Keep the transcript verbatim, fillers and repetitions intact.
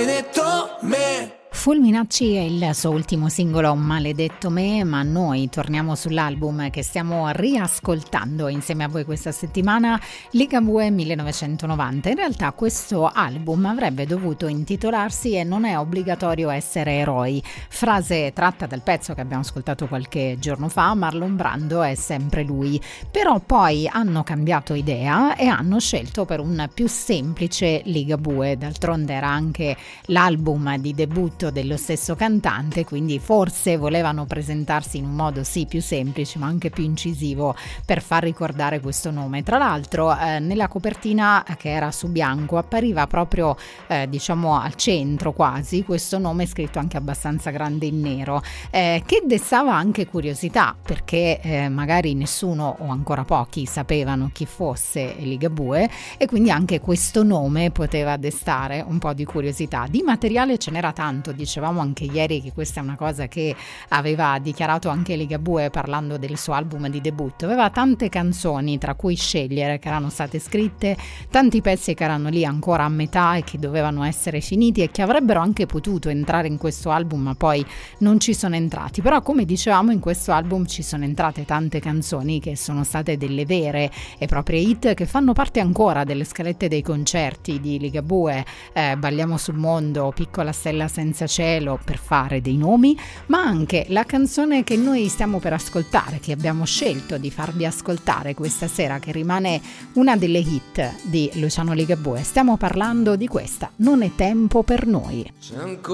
maledetto me. Fulminacci è il suo ultimo singolo Maledetto me, ma noi torniamo sull'album che stiamo riascoltando insieme a voi questa settimana, Ligabue millenovecentonovanta. In realtà questo album avrebbe dovuto intitolarsi E non è obbligatorio essere eroi, frase tratta dal pezzo che abbiamo ascoltato qualche giorno fa, Marlon Brando è sempre lui, però poi hanno cambiato idea e hanno scelto per un più semplice Ligabue. D'altronde era anche l'album di debutto dello stesso cantante, quindi forse volevano presentarsi in un modo sì più semplice ma anche più incisivo per far ricordare questo nome. Tra l'altro eh, nella copertina, che era su bianco, appariva proprio eh, diciamo al centro quasi questo nome scritto anche abbastanza grande in nero, eh, che destava anche curiosità, perché eh, magari nessuno o ancora pochi sapevano chi fosse Ligabue, e quindi anche questo nome poteva destare un po' di curiosità. Di materiale ce n'era tanto. Dicevamo anche ieri che questa è una cosa che aveva dichiarato anche Ligabue parlando del suo album di debutto. Aveva tante canzoni tra cui scegliere, che erano state scritte, tanti pezzi che erano lì ancora a metà e che dovevano essere finiti e che avrebbero anche potuto entrare in questo album ma poi non ci sono entrati. Però, come dicevamo, in questo album ci sono entrate tante canzoni che sono state delle vere e proprie hit, che fanno parte ancora delle scalette dei concerti di Ligabue, eh, Balliamo sul mondo, Piccola stella senza cielo, per fare dei nomi, ma anche la canzone che noi stiamo per ascoltare, che abbiamo scelto di farvi ascoltare questa sera, che rimane una delle hit di Luciano Ligabue. Stiamo parlando di questa, Non è tempo per noi.